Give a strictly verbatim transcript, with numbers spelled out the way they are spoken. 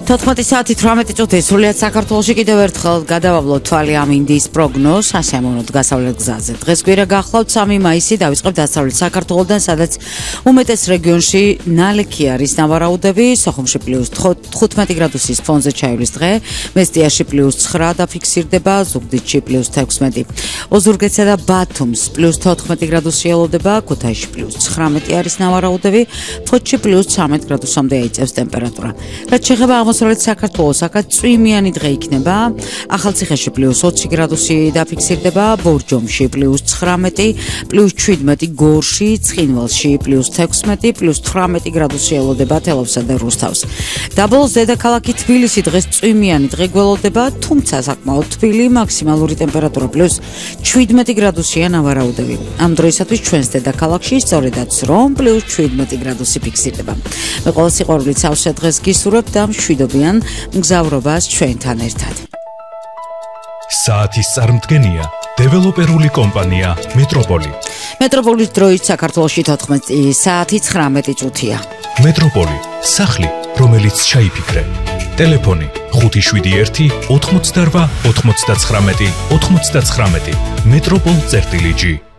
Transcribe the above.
თოთხმეტი საათი თვრამეტი წუთი სრულიად საქართველოში კიდევ ერთხელ გადავავლოთ თვალი ამ ინდიის პროგნოზს ასიამოვნოთ დასავლეთ გზაზე. დღეს კვირა გახლავთ სამი მაისი დავიწყებთ დასავლეთ საქართველოდან, სადაც უმეტეს რეგიონში ნალექი არის ნავარაუდები, სოხუმში პლუს თხუთმეტი გრადუსის ფონზე ჩაივლის დღე, მესტიაში პლუს ცხრა დაფიქსირდება, ზუგდიდში პლუს თექვსმეტი, ოზურგეთსა და ბათუმს პლუს თოთხმეტი გრადუსი ელოდება, ქუთაისში პლუს ცხრამეტი არის ნავარაუდები, ფოთში პლუს ცამეტ გრადუსამდე ეიწევს ტემპერატურა. რაც შეეხება აღმოსავლეთ საქართველოს, აქაც წვიმიანი დღე იქნება. ახალციხეში პლუს ოცი გრადუსი დაფიქსირდება, ბორჯომში პლუს ცხრამეტი, პლუს შვიდმეტი გორში, ცხინვალში პლუს თექვსმეტი, პლუს თვრამეტი გრადუსი ელოდება თელავსა და რუსთავს. დაბოლოს დედაქალაქი თბილისი დღეს წვიმიანი დღე გველოდება, თუმცა საკმაოდ თბილი, მაქსიმალური ტემპერატურა პლუს შვიდმეტი გრადუსია ნავარაუდები. ამ დროისათვის ჩვენს დედაქალაქში სწორედაც რომ პლუს შვიდმეტი გრადუსი ფიქსირდება. მე ყოველ სიყვარულით სავსე დღეს გისურვებთ და მშვიდობიან მგზავრობას ჩვენთან ერთად. საათის წარმდგენია დეველოპერული კომპანია მეტროპოლი. მეტროპოლის დროით საქართველოში თოთხმეტი საათი ცხრამეტი წუთია. მეტროპოლი, სახლი, რომელიც ჩაიფიქრე. ტელეფონი ხუთი შვიდი ერთი ოთხმოცდარვა ოთხმოცდაცხრამეტი ოთხმოცდაცხრამეტი. მეტროპოლ წერტილი ჯი.